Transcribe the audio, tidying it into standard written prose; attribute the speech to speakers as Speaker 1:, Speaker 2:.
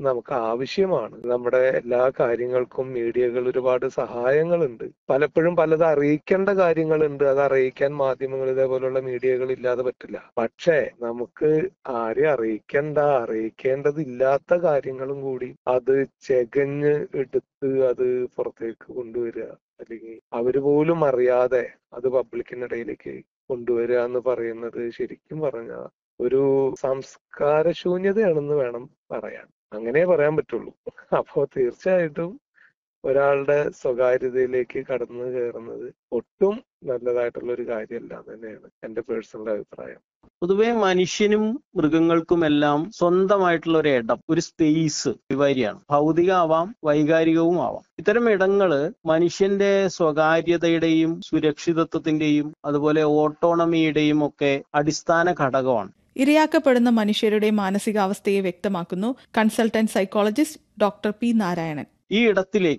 Speaker 1: നമുക്ക് ആവശ്യമാണ്. നമ്മുടെ എല്ലാ കാര്യങ്ങൾക്കും മീഡിയകൾ ഒരുപാട് സഹായങ്ങളുണ്ട്. പലപ്പോഴും പലത് അറിയിക്കേണ്ട കാര്യങ്ങളുണ്ട്. അത് അറിയിക്കാൻ മാധ്യമങ്ങൾ ഇതേപോലുള്ള മീഡിയകൾ ഇല്ലാതെ പറ്റില്ല. പക്ഷേ നമുക്ക് ആരെ അറിയിക്കേണ്ടതില്ലാത്ത കാര്യങ്ങളും കൂടി അത് ചെകഞ്ഞ് എടുത്ത് അത് പുറത്തേക്ക് കൊണ്ടുവരിക, അല്ലെങ്കിൽ അവര് പോലും അറിയാതെ അത് പബ്ലിക്കിനിടയിലേക്ക് കൊണ്ടുവരിക എന്ന് പറയുന്നത് ശരിക്കും പറഞ്ഞാൽ ഒരു സംസ്കാര ശൂന്യതയാണെന്ന് വേണം പറയാൻ. അങ്ങനെ പറയാൻ പറ്റുള്ളൂ. അപ്പോ തീർച്ചയായിട്ടും ഒരാളുടെ സ്വകാര്യതയിലേക്ക് കടന്നു കയറുന്നത് ഒട്ടും നല്ലതായിട്ടുള്ള ഒരു കാര്യമല്ല തന്നെയാണ് എന്റെ പേഴ്സണൽ അഭിപ്രായം.
Speaker 2: പൊതുവെ മനുഷ്യനും മൃഗങ്ങൾക്കുമെല്ലാം സ്വന്തമായിട്ടുള്ള ഒരു ഇടം, ഒരു സ്പേസ് അനിവാര്യമാണ്. ഭൗതികമാവാം, വൈകാരികവും ആവാം. ഇത്തരം ഇടങ്ങള് മനുഷ്യന്റെ സ്വകാര്യതയുടെയും സുരക്ഷിതത്വത്തിന്റെയും അതുപോലെ ഓട്ടോണമിയുടെയും ഒക്കെ അടിസ്ഥാന ഘടകമാണ്.
Speaker 3: ഇരയാക്കപ്പെടുന്ന മനുഷ്യരുടെ മാനസികാവസ്ഥയെ വ്യക്തമാക്കുന്നു consultant psychologist doctor P Narayanan.
Speaker 2: ഈ ഇടത്തിലേക്ക്